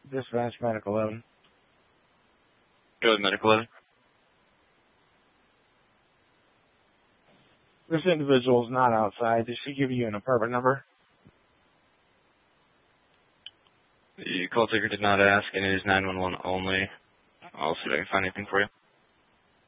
Dispatch Medical 11. Go with Medical 11. This individual is not outside. Did she give you an apartment number? The call taker did not ask, and it is 911 only. I'll see if I can find anything for you.